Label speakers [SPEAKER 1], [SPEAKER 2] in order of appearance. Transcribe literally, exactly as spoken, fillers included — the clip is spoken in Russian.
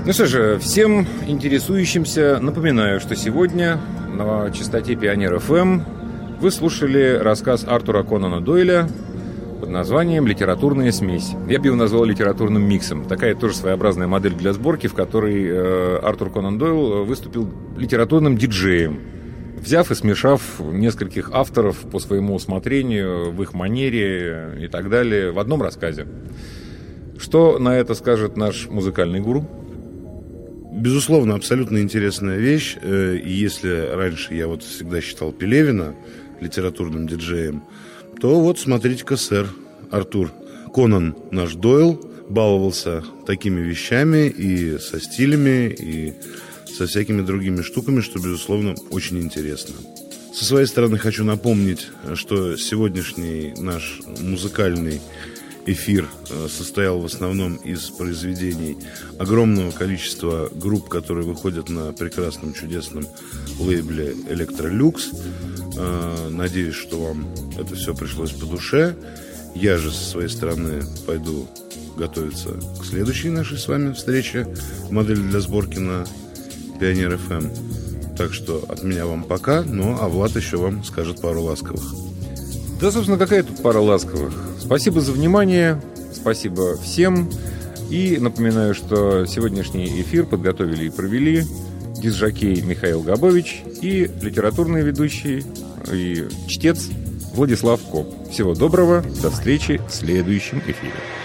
[SPEAKER 1] Ну что же, всем интересующимся напоминаю, что сегодня на частоте Пионер эф эм вы слушали рассказ Артура Конана Дойля под названием «Литературная смесь». Я бы его назвал литературным миксом. Такая тоже своеобразная модель для сборки, в которой э, Артур Конан Дойл выступил литературным диджеем, взяв и смешав нескольких авторов по своему усмотрению, в их манере и так далее, в одном рассказе. Что на это скажет наш музыкальный гуру?
[SPEAKER 2] Безусловно, абсолютно интересная вещь. И если раньше я вот всегда считал Пелевина литературным диджеем, то вот смотрите-ка, сэр Артур Конан, наш Дойл, баловался такими вещами и со стилями, и со всякими другими штуками, что, безусловно, очень интересно. Со своей стороны хочу напомнить, что сегодняшний наш музыкальный эфир состоял в основном из произведений огромного количества групп, которые выходят на прекрасном, чудесном лейбле «Электролюкс». Надеюсь, что вам это все пришлось по душе. Я же со своей стороны пойду готовиться к следующей нашей с вами встрече «Модель для сборки» на Пионер эф эм. Так что от меня вам пока, ну а Влад еще вам скажет пару ласковых.
[SPEAKER 1] Да, собственно, какая тут пара ласковых. Спасибо за внимание, спасибо всем. И напоминаю, что сегодняшний эфир подготовили и провели диск-жокей Михаил Габович и литературный ведущий и чтец Владислав Коп. Всего доброго, до встречи в следующем эфире.